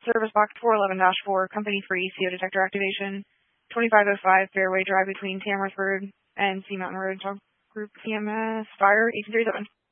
Service Box 411-4, Company Free, CO detector activation, 2505 Fairway Drive between Tamworth Road and Sea Mountain Road, Group CMS, Fire 1837.